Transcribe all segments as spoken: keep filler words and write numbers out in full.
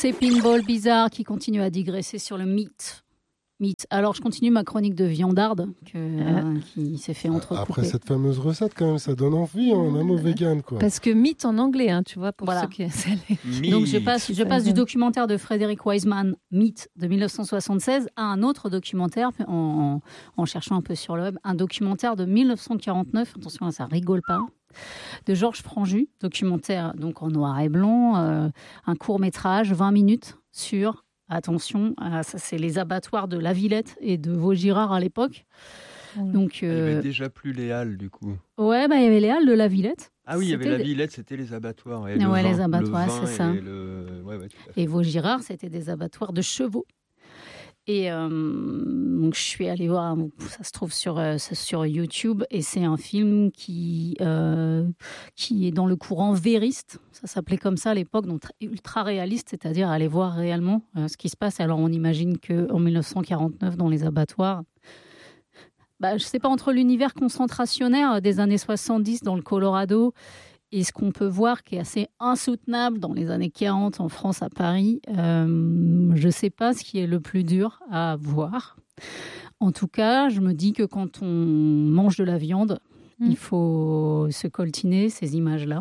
C'est Pinball Bizarre qui continue à digresser sur le mythe. Mythe. Alors, je continue ma chronique de viandarde que, euh, qui s'est fait entrecouper. Après cette fameuse recette, quand même, ça donne envie, hein, un mot vegan, quoi. Parce que mythe en anglais, hein, tu vois, pour voilà. ceux qui... Donc, je passe, je passe du documentaire de Frédéric Wiseman, Mythe, de dix-neuf cent soixante-seize, à un autre documentaire, en, en cherchant un peu sur le web, un documentaire de dix-neuf cent quarante-neuf, attention, ça rigole pas, de Georges Franju, documentaire donc en noir et blanc, euh, un court-métrage, vingt minutes, sur... Attention, ça c'est les abattoirs de La Villette et de Vaugirard à l'époque. Donc, euh... il n'y avait déjà plus les halles du coup. Ouais, bah, il y avait les halles de La Villette. Ah oui, il y avait La Villette, c'était les abattoirs. Et ouais, le vin, les abattoirs, c'est ça. Et, le... ouais, ouais, et Vaugirard, c'était des abattoirs de chevaux. Et euh, donc je suis allée voir, ça se trouve sur, euh, sur YouTube, et c'est un film qui, euh, qui est dans le courant vériste, ça s'appelait comme ça à l'époque, donc ultra réaliste, c'est-à-dire aller voir réellement euh, ce qui se passe. Alors on imagine qu'en dix-neuf cent quarante-neuf, dans les abattoirs, bah, je ne sais pas, entre l'univers concentrationnaire des années soixante-dix dans le Colorado et ce qu'on peut voir qui est assez insoutenable dans les années quarante en France, à Paris, euh, je ne sais pas ce qui est le plus dur à voir. En tout cas, je me dis que quand on mange de la viande, mmh. il faut se coltiner ces images-là,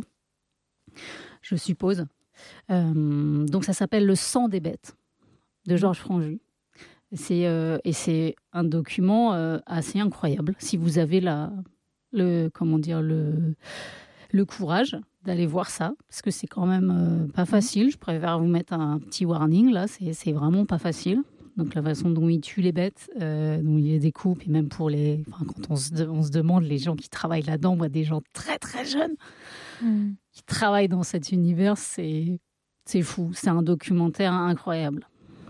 je suppose. Euh, donc ça s'appelle « Le sang des bêtes » de Georges Franju. C'est, euh, et c'est un document euh, assez incroyable. Si vous avez la, le, comment dire, le... le courage d'aller voir ça, parce que c'est quand même euh, pas facile. Je préfère vous mettre un petit warning, là, c'est, c'est vraiment pas facile. Donc la façon dont il tue les bêtes, euh, dont il les découpe, et même pour les... Enfin, quand on se, on se demande, les gens qui travaillent là-dedans, moi, des gens très très jeunes, mm. qui travaillent dans cet univers, c'est, c'est fou. C'est un documentaire incroyable.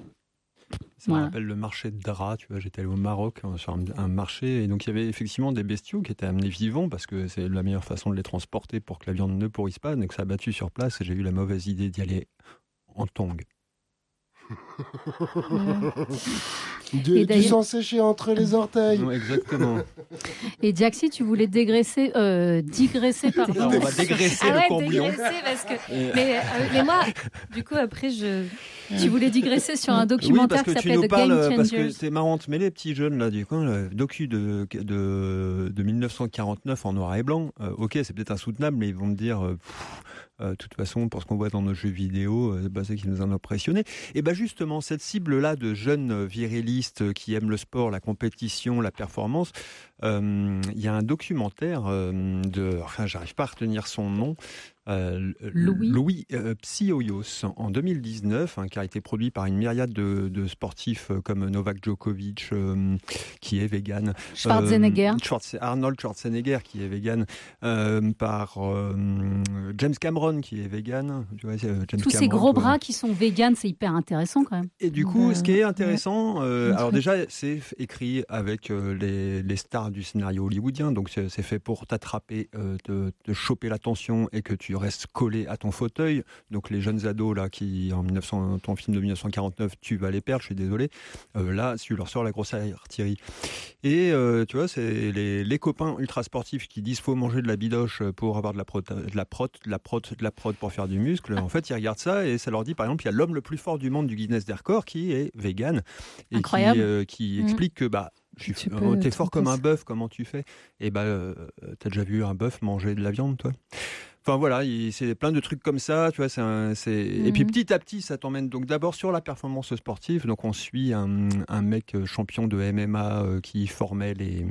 Ça voilà. me rappelle le marché de Dra, tu vois, j'étais allé au Maroc sur un, un marché, et donc il y avait effectivement des bestiaux qui étaient amenés vivants, parce que c'est la meilleure façon de les transporter pour que la viande ne pourrisse pas, donc ça a battu sur place, et j'ai eu la mauvaise idée d'y aller en tongs. Du, du sang séché entre les orteils. Non, exactement. Et Jaxi, tu voulais dégraisser, euh, digresser, pardon. Non, on va dégraisser ah le ouais, courbillon. Dégraisser parce que... mais, euh, mais moi, du coup, après, je... Tu voulais digresser sur un documentaire oui, qui s'appelle The parles, Game Changers. Parce que c'est marrant, mais les petits jeunes, là, du coup, le docu de, de, de dix-neuf cent quarante-neuf en noir et blanc, euh, ok, c'est peut-être insoutenable, mais ils vont me dire... Euh, de euh, toute façon, pour ce qu'on voit dans nos jeux vidéo, euh, bah, c'est qui nous en a impressionnés. Et bah justement, cette cible-là de jeunes virilistes qui aiment le sport, la compétition, la performance, il euh, y a un documentaire euh, de... Enfin, j'arrive pas à retenir son nom. Euh, Louis, Louis euh, Psioios en deux mille dix-neuf, hein, qui a été produit par une myriade de, de sportifs euh, comme Novak Djokovic, euh, qui est vegan, Schwarzenegger, euh, Schwarz, Arnold Schwarzenegger qui est vegan, euh, par euh, James Cameron qui est vegan. Tu vois, James Tous Cameron, ces gros toi. bras qui sont véganes, c'est hyper intéressant quand même. Et du coup, euh, ce qui est intéressant, ouais. euh, alors déjà, c'est écrit avec euh, les, les stars du scénario hollywoodien, donc c'est, c'est fait pour t'attraper, euh, te, te choper l'attention et que tu restes collé à ton fauteuil. Donc les jeunes ados là qui en mille neuf cents, ton film de dix-neuf cent quarante-neuf, tu vas les perdre, je suis désolé. Euh, là, tu leur sors la grosse artillerie. Et euh, tu vois, c'est les, les copains ultra sportifs qui disent faut manger de la bidoche pour avoir de la prot, de la prot, de la prot, de la prot pour faire du muscle. En fait, ils regardent ça et ça leur dit par exemple, il y a l'homme le plus fort du monde du Guinness des records qui est vegan et Incroyable. qui, euh, qui mmh. explique que bah Je suis, euh, t'es fort comme un bœuf, comment tu fais ? Et bah, euh, t'as déjà vu un bœuf manger de la viande, toi ? Enfin voilà, il, c'est plein de trucs comme ça, tu vois. C'est un, c'est... Mm-hmm. Et puis petit à petit, ça t'emmène donc d'abord sur la performance sportive. Donc on suit un, un mec champion de M M A euh, qui formait les,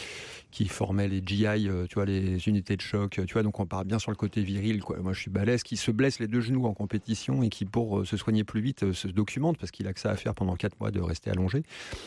qui formait les G I, euh, tu vois, les unités de choc. Tu vois, donc on part bien sur le côté viril, quoi. Moi, je suis balèze, qui se blesse les deux genoux en compétition et qui, pour euh, se soigner plus vite, euh, se documente parce qu'il a que ça à faire pendant quatre mois de rester allongé.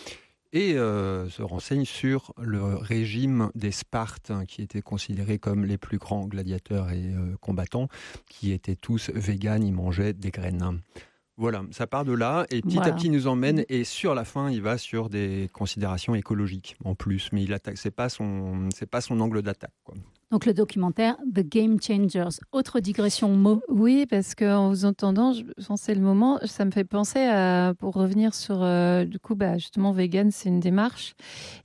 Et euh, se renseigne sur le régime des Spartes, hein, qui étaient considérés comme les plus grands gladiateurs et euh, combattants, qui étaient tous véganes, ils mangeaient des graines. Voilà, ça part de là, et petit voilà. à petit il nous emmène, et sur la fin, il va sur des considérations écologiques en plus, mais il attaque, c'est pas son, c'est pas son angle d'attaque, quoi. Donc le documentaire The Game Changers. Autre digression mot. Oui, parce qu'en vous entendant, je pensais le moment, ça me fait penser à, pour revenir sur, euh, du coup, bah, justement, vegan, c'est une démarche.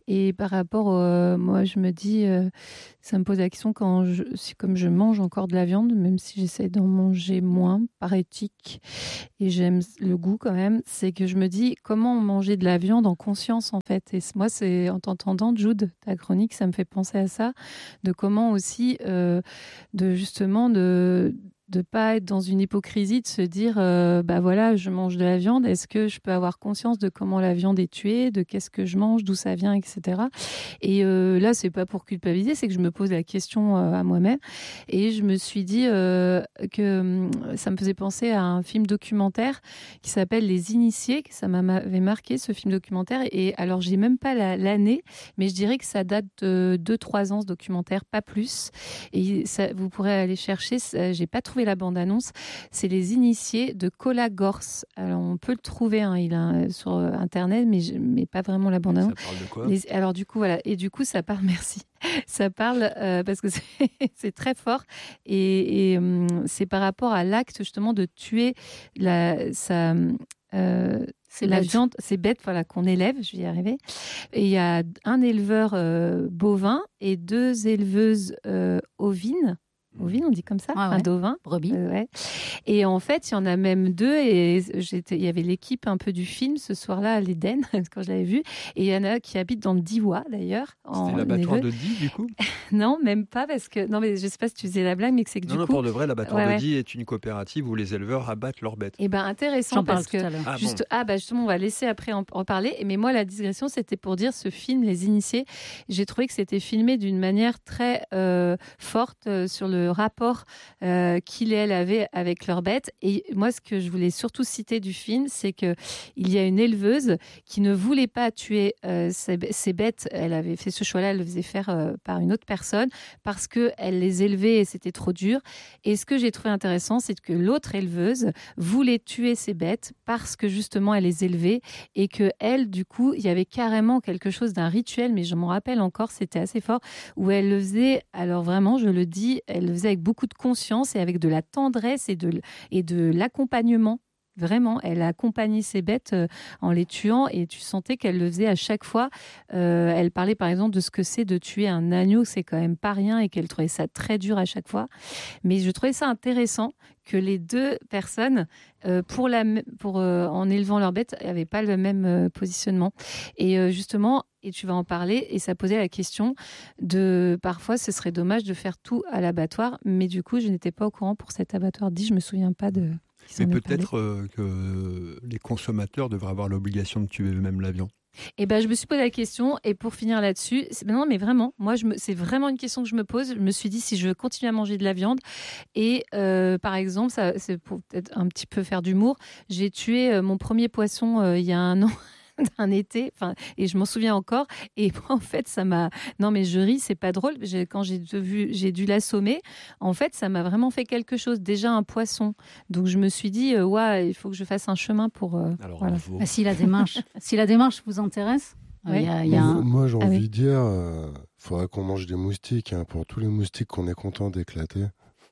Et par rapport, euh, moi, je me dis, euh, ça me pose la question quand je, c'est comme je mange encore de la viande, même si j'essaie d'en manger moins, par éthique, et j'aime le goût quand même, c'est que je me dis comment manger de la viande en conscience en fait. Et moi, c'est en t'entendant, Jude, ta chronique, ça me fait penser à ça, de comment aussi, euh, de justement de de pas être dans une hypocrisie, de se dire euh, bah voilà, je mange de la viande, est-ce que je peux avoir conscience de comment la viande est tuée, de qu'est-ce que je mange, d'où ça vient, et cetera. Et euh, là, c'est pas pour culpabiliser, c'est que je me pose la question euh, à moi-même, et je me suis dit euh, que ça me faisait penser à un film documentaire qui s'appelle Les Initiés, que ça m'avait marqué, ce film documentaire. Et alors, j'ai même pas la, l'année, mais je dirais que ça date de deux trois ans, ce documentaire, pas plus. Et ça, vous pourrez aller chercher, ça, j'ai pas trouvé la bande-annonce, c'est Les Initiés de Cola Gors. Alors, on peut le trouver, hein, il a sur Internet, mais, je, mais pas vraiment la bande-annonce. Ça parle de quoi ? Les, alors, du coup, voilà. Et du coup, ça parle, merci. Ça parle, euh, parce que c'est, c'est très fort, et, et euh, c'est par rapport à l'acte, justement, de tuer la, sa... Euh, c'est la viande, c'est bête, voilà, qu'on élève, je vais y arriver. Et il y a un éleveur euh, bovin et deux éleveuses euh, ovines. Ovine, on dit comme ça, ah ouais. Un bovin, brebis. Euh, ouais. Et en fait, il y en a même deux. Et j'étais, il y avait l'équipe un peu du film ce soir-là à l'Éden quand je l'avais vu. Et il y en a qui habitent dans le Diois d'ailleurs. C'était l'abattoir de Die, du coup ? Non, même pas parce que non, mais je sais pas si tu faisais la blague, mais que c'est que non, du non, coup. pour de vrai, l'abattoir ouais, de ouais. Die est une coopérative où les éleveurs abattent leurs bêtes. Et ben intéressant J'en parce parle que tout à l'heure. ah, juste bon. ah bah justement on va laisser après en, en parler. Mais moi la digression c'était pour dire ce film Les Initiés. J'ai trouvé que c'était filmé d'une manière très euh, forte euh, sur le rapport Euh, qu'il et elle avaient avec leurs bêtes. Et moi, ce que je voulais surtout citer du film, c'est qu'il y a une éleveuse qui ne voulait pas tuer euh, ses, ses bêtes. Elle avait fait ce choix-là, elle le faisait faire euh, par une autre personne parce qu'elle les élevait et c'était trop dur. Et ce que j'ai trouvé intéressant, c'est que l'autre éleveuse voulait tuer ses bêtes parce que justement, elle les élevait et qu'elle, du coup, il y avait carrément quelque chose d'un rituel, mais je m'en rappelle encore, c'était assez fort, où elle le faisait, alors vraiment, je le dis, elle le faisait avec beaucoup de conscience et avec de la tendresse et de, et de l'accompagnement. Vraiment, elle a accompagné ses bêtes euh, en les tuant et tu sentais qu'elle le faisait à chaque fois. Euh, elle parlait par exemple de ce que c'est de tuer un agneau, c'est quand même pas rien et qu'elle trouvait ça très dur à chaque fois. Mais je trouvais ça intéressant que les deux personnes, euh, pour la, pour, euh, en élevant leurs bêtes, n'avaient pas le même euh, positionnement. Et euh, justement, et tu vas en parler, et ça posait la question de parfois ce serait dommage de faire tout à l'abattoir, mais du coup je n'étais pas au courant pour cet abattoir dit, je me souviens pas de. Mais peut-être euh, que les consommateurs devraient avoir l'obligation de tuer eux-mêmes la viande. Et ben je me suis posé la question et pour finir là-dessus, c'est, non mais vraiment, moi je me, c'est vraiment une question que je me pose. Je me suis dit si je veux continuer à manger de la viande et euh, par exemple, ça, c'est pour peut-être un petit peu faire d'humour, j'ai tué euh, mon premier poisson euh, il y a un an. d'un été, enfin, et je m'en souviens encore. Et moi, en fait, ça m'a. Non, mais je ris, c'est pas drôle. J'ai, quand j'ai vu, j'ai dû l'assommer. En fait, ça m'a vraiment fait quelque chose. Déjà un poisson. Donc je me suis dit, euh, ouais, il faut que je fasse un chemin pour. Euh, Alors, voilà. Ah, si la démarche, si la démarche vous intéresse, ouais. y a, y a moi, un... moi, j'ai ah, envie oui. de dire, euh, faudrait qu'on mange des moustiques hein, pour tous les moustiques qu'on est content d'éclater.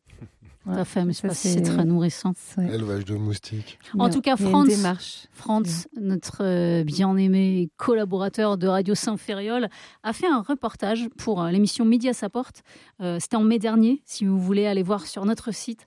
Tout à fait, mais ça, c'est, c'est très nourrissant. Ouais. Élevage de moustiques. En Ouais. tout cas, Il y a une France, démarche. France, notre euh, bien-aimé collaborateur de Radio Saint-Ferréol, a fait un reportage pour euh, l'émission Midi à sa porte. Euh, c'était en mai dernier, si vous voulez aller voir sur notre site.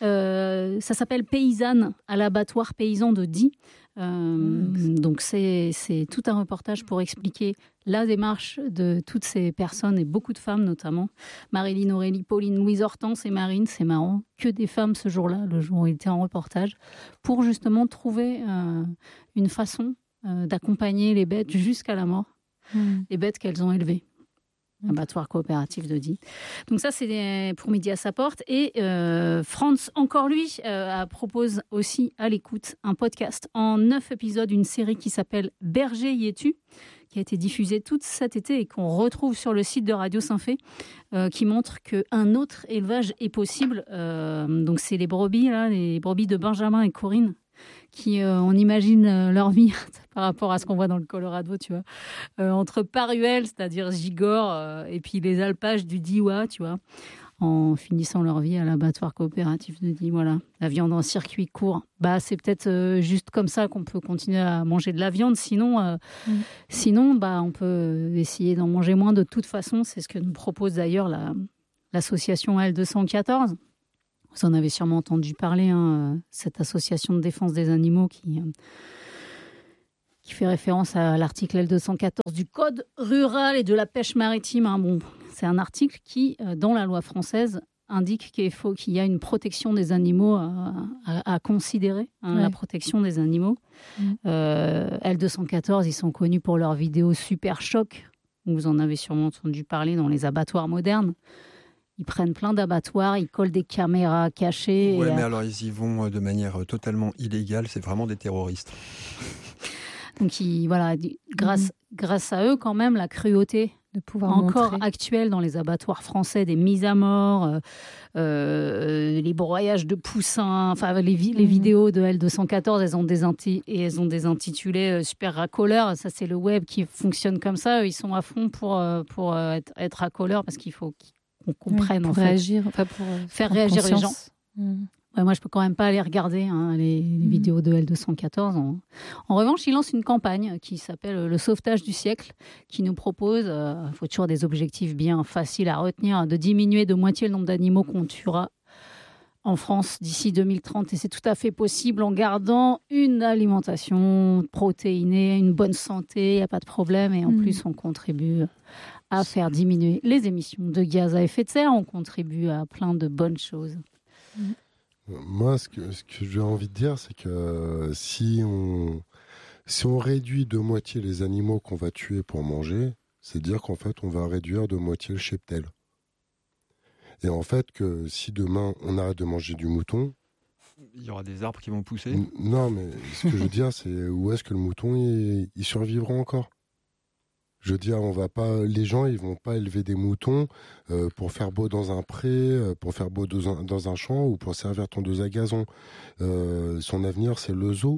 Euh, ça s'appelle Paysanne à l'abattoir paysan de Die. Euh, mmh. Donc c'est, c'est tout un reportage pour expliquer la démarche de toutes ces personnes et beaucoup de femmes notamment. Marilyn, Aurélie, Pauline, Louise, Hortense et Marine, c'est marrant, que des femmes ce jour-là, le jour où il était en reportage, pour justement trouver euh, une façon euh, d'accompagner les bêtes jusqu'à la mort, mmh. les bêtes qu'elles ont élevées. Abattoir coopératif de Die. Donc ça, c'est pour Midi à sa porte. Et euh, Franz, encore lui, euh, propose aussi à l'écoute un podcast en neuf épisodes, une série qui s'appelle Berger y es-tu, qui a été diffusée tout cet été et qu'on retrouve sur le site de Radio Saint-Fé, euh, qui montre qu'un autre élevage est possible. Euh, donc c'est les brebis, là, les brebis de Benjamin et Corinne, qui, euh, on imagine euh, leur vie par rapport à ce qu'on voit dans le Colorado, tu vois, euh, entre Paruel, c'est-à-dire Gigor, euh, et puis les alpages du Diois, tu vois, en finissant leur vie à l'abattoir coopératif de Die. Voilà, la viande en circuit court. Bah, c'est peut-être euh, juste comme ça qu'on peut continuer à manger de la viande. Sinon, euh, mmh. sinon bah, on peut essayer d'en manger moins de toute façon. C'est ce que nous propose d'ailleurs la, l'association L deux cent quatorze. Vous en avez sûrement entendu parler, hein, cette association de défense des animaux qui... Euh, qui fait référence à l'article L deux cent quatorze du Code rural et de la pêche maritime. Hein. Bon, c'est un article qui, dans la loi française, indique qu'il faut qu'il y a une protection des animaux à, à, à considérer, hein, ouais. la protection des animaux. Mmh. Euh, L deux cent quatorze, ils sont connus pour leurs vidéos super choc. Vous en avez sûrement entendu parler dans les abattoirs modernes. Ils prennent plein d'abattoirs, ils collent des caméras cachées. Oui, et mais à... alors ils y vont de manière totalement illégale. C'est vraiment des terroristes. Donc, ils, voilà, grâce, mmh. grâce à eux, quand même, la cruauté de pouvoir encore montrer. actuelle dans les abattoirs français, des mises à mort, euh, euh, les broyages de poussins, enfin, les, vi- mmh. les vidéos de L deux cent quatorze, elles ont des, inti- et elles ont des intitulés euh, super racoleurs. Ça, c'est le web qui fonctionne comme ça. Eux, ils sont à fond pour, euh, pour euh, être, être racoleurs parce qu'il faut qu'on comprenne, oui, pour en fait. Réagir, enfin pour euh, faire réagir conscience. les gens. Mmh. Ouais, moi, je peux quand même pas aller regarder hein, les, les mmh. vidéos de L deux cent quatorze. En, en revanche, il lance une campagne qui s'appelle Le sauvetage du siècle, qui nous propose, il euh, faut toujours des objectifs bien faciles à retenir, de diminuer de moitié le nombre d'animaux qu'on tuera en France d'ici deux mille trente. Et c'est tout à fait possible en gardant une alimentation protéinée, une bonne santé, il n'y a pas de problème. Et en mmh. plus, on contribue à faire diminuer les émissions de gaz à effet de serre. On contribue à plein de bonnes choses. Mmh. Moi, ce que, ce que j'ai envie de dire, c'est que si on, si on réduit de moitié les animaux qu'on va tuer pour manger, c'est dire qu'en fait, on va réduire de moitié le cheptel. Et en fait, que si demain, on arrête de manger du mouton... Il y aura des arbres qui vont pousser. n- Non, mais ce que je veux dire, c'est où est-ce que le mouton, il, il survivra encore ? Je veux dire, on va pas, les gens, ils vont pas élever des moutons euh, pour faire beau dans un pré, euh, pour faire beau dans un, dans un champ ou pour servir tondeuse à gazon. Euh, son avenir, c'est le zoo.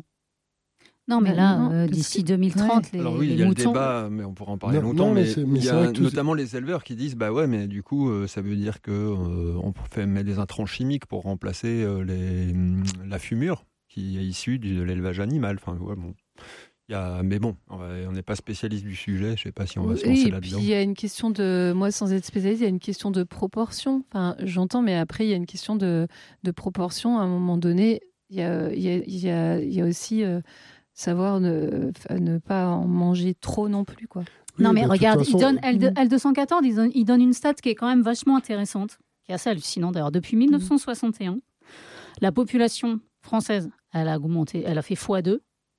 Non, mais là, non, euh, d'ici deux mille trente, ouais. les, Alors oui, les il y a moutons... le débat, mais on pourra en parler non, longtemps. Non, mais, mais c'est, mais il y c'est a tout... notamment les éleveurs qui disent, bah ouais, mais du coup, euh, ça veut dire que euh, on fait mettre des intrants chimiques pour remplacer euh, les, la fumure qui est issue de l'élevage animal. Enfin, ouais, bon. Il y a, mais bon, on n'est pas spécialiste du sujet, je ne sais pas si on va oui, se lancer et là-dedans. Puis il y a une question de, moi sans être spécialiste, il y a une question de proportion. Enfin, j'entends, mais après il y a une question de, de proportion. À un moment donné, il y a, il y a, il y a, il y a aussi euh, savoir ne, ne pas en manger trop non plus, quoi. Oui, non, mais bah, regarde, façon... il donne L deux cent quatorze, il donne, il donne une stat qui est quand même vachement intéressante, qui est assez hallucinante d'ailleurs. Depuis mille neuf cent soixante et un, mmh. la population française, elle a augmenté, elle a fait fois deux.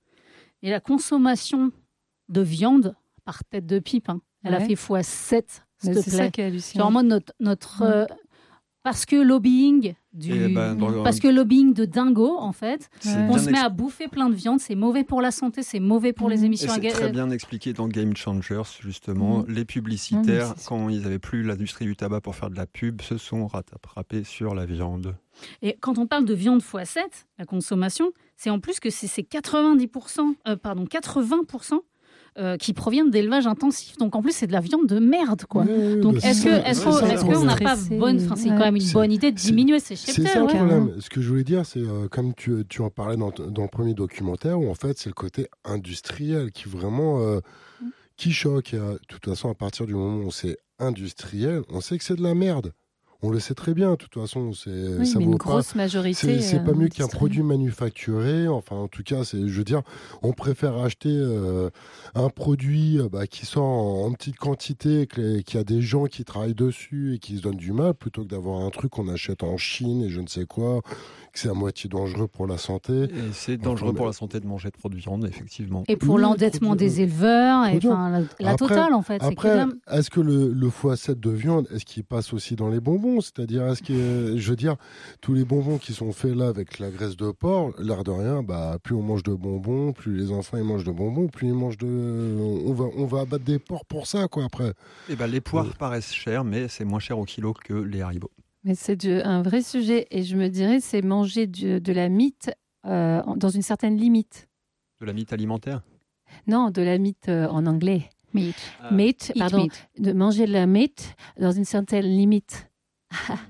Et la consommation de viande par tête de pipe, hein, elle ouais. a fait fois sept, s'il te c'est plaît. Ça qui est hallucinant. Genre en mode notre... notre ouais. euh, parce que lobbying, du, ben, dans, parce que lobbying de dingo, en fait, on se met expl... à bouffer plein de viande, c'est mauvais pour la santé, c'est mauvais pour mmh. les émissions. Et c'est très bien expliqué dans Game Changers, justement. Mmh. Les publicitaires, mmh, quand ils n'avaient plus l'industrie du tabac pour faire de la pub, se sont rattrapés sur la viande. Et quand on parle de viande fois sept, la consommation, c'est en plus que c'est, c'est quatre-vingt-dix pour cent, euh, pardon, quatre-vingts pour cent Euh, qui proviennent d'élevage intensif. Donc en plus, c'est de la viande de merde, quoi. Oui, Donc bah est-ce que, est-ce qu'on, est-ce qu'on n'a pas bonne, enfin c'est ouais. quand même une c'est, bonne idée de diminuer ces cheptels. C'est ça le ouais. problème. Ce que je voulais dire, c'est euh, comme tu, tu en parlais dans, dans le premier documentaire, où en fait c'est le côté industriel qui vraiment euh, qui choque. Et, de toute façon, à partir du moment où c'est industriel, on sait que c'est de la merde. On le sait très bien, de toute façon. C'est, oui, ça mais vaut une pas, grosse majorité. C'est, c'est euh, pas mieux qu'un produit manufacturé. Enfin, en tout cas, c'est, je veux dire, on préfère acheter euh, un produit euh, bah, qui sort en, en petite quantité, qu'il y a des gens qui travaillent dessus et qui se donnent du mal, plutôt que d'avoir un truc qu'on achète en Chine et je ne sais quoi, que c'est à moitié dangereux pour la santé. Et c'est dangereux enfin, pour la santé de manger trop de viande, effectivement. Et pour oui, l'endettement trop, des éleveurs, et enfin, la, la après, totale, en fait. Après, c'est que est-ce que le, le fois sept de viande, est-ce qu'il passe aussi dans les bonbons ? C'est-à-dire, est-ce que, je veux dire, tous les bonbons qui sont faits là avec la graisse de porc, l'air de rien, bah, plus on mange de bonbons, plus les enfants ils mangent de bonbons, plus ils mangent de... On va, on va abattre des porcs pour ça, quoi, après. Et bah, les poires euh... paraissent chères, mais c'est moins cher au kilo que les Haribo. Mais c'est du, un vrai sujet, et je me dirais, c'est manger du, de la mythe euh, dans une certaine limite. De la mythe alimentaire ? Non, de la mythe euh, en anglais. Meat. Ah. Meat, pardon. Meat. De manger de la mythe dans une certaine limite.